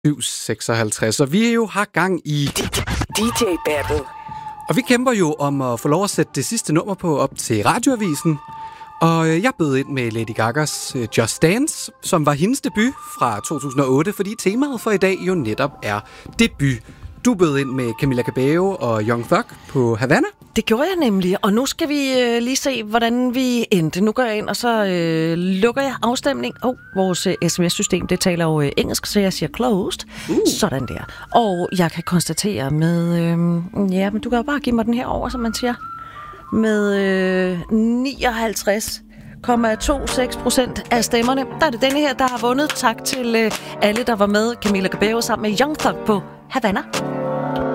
756, og vi jo har gang i DJ Battle. Og vi kæmper jo om at få lov at sætte det sidste nummer på op til radioavisen. Og jeg bød ind med Lady Gagas Just Dance, som var hendes debut fra 2008, fordi temaet for i dag jo netop er debut. Du bød ind med Camila Cabello og Young Thug på Havana. Det gjorde jeg nemlig, og nu skal vi lige se, hvordan vi endte. Nu går jeg ind, og så lukker jeg afstemning. Vores sms-system, det taler jo engelsk, så jeg siger closed. Sådan der. Og jeg kan konstatere med... men du kan jo bare give mig den her over, som man siger. Med 59,26% af stemmerne. Der er det denne her, der har vundet. Tak til alle, der var med. Camila Cabello sammen med Young Thug på Havana.